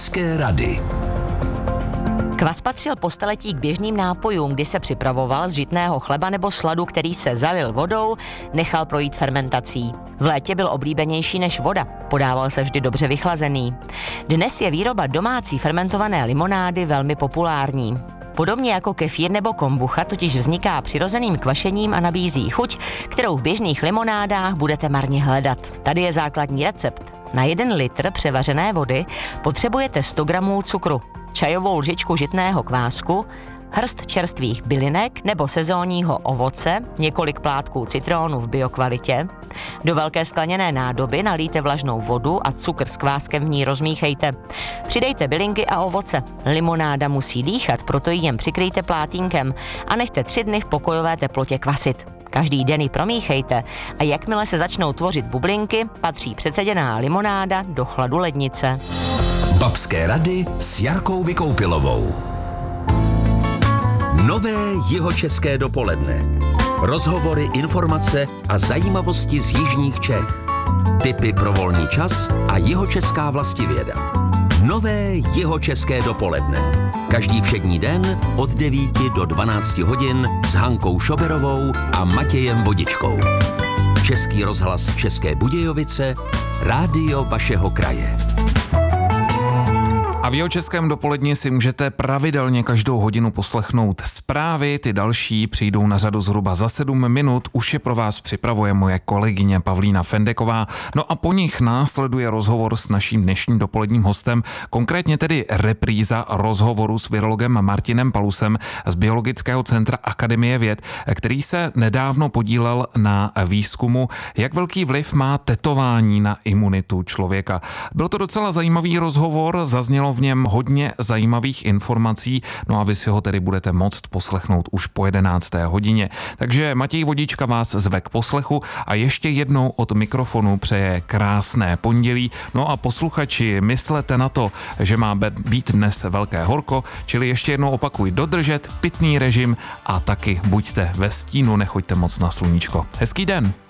Babské rady. Kvas patřil po staletí k běžným nápojům, kdy se připravoval z žitného chleba nebo sladu, který se zalil vodou, nechal projít fermentací. V létě byl oblíbenější než voda, podával se vždy dobře vychlazený. Dnes je výroba domácí fermentované limonády velmi populární. Podobně jako kefír nebo kombucha totiž vzniká přirozeným kvašením a nabízí chuť, kterou v běžných limonádách budete marně hledat. Tady je základní recept. Na 1 litr převařené vody potřebujete 100 gramů cukru, čajovou lžičku žitného kvásku, hrst čerstvých bylinek nebo sezónního ovoce, několik plátků citrónu v biokvalitě. Do velké skleněné nádoby nalijte vlažnou vodu a cukr s kváskem v ní rozmíchejte. Přidejte bylinky a ovoce. Limonáda musí dýchat, proto ji jen přikryjte plátínkem a nechte 3 dny v pokojové teplotě kvasit. Každý den ji promíchejte a jakmile se začnou tvořit bublinky, patří předseděná limonáda do chladu lednice. Babské rady s Jarkou Vykoupilovou. Nové jihočeské dopoledne. Rozhovory, informace a zajímavosti z jižních Čech. Tipy pro volný čas a jihočeská vlastivěda. Nové jihočeské dopoledne. Každý všední den od 9 do 12 hodin s Hankou Šoberovou a Matějem Vodičkou. Český rozhlas České Budějovice, rádio vašeho kraje. A v Jihočeském dopoledni si můžete pravidelně každou hodinu poslechnout zprávy, ty další přijdou na řadu zhruba za 7 minut, už je pro vás připravuje moje kolegyně Pavlína Fendeková, no a po nich následuje rozhovor s naším dnešním dopoledním hostem, konkrétně tedy repríza rozhovoru s virologem Martinem Palusem z Biologického centra Akademie věd, který se nedávno podílel na výzkumu, jak velký vliv má tetování na imunitu člověka. Byl to docela zajímavý rozhovor, zaznělo v něm hodně zajímavých informací, no a vy si ho tedy budete moct poslechnout už po 11. hodině. Takže Matěj Vodička vás zve k poslechu a ještě jednou od mikrofonu přeje krásné pondělí. No a posluchači, myslete na to, že má být dnes velké horko, čili ještě jednou opakuj, dodržet pitný režim a taky buďte ve stínu, nechoďte moc na sluníčko. Hezký den!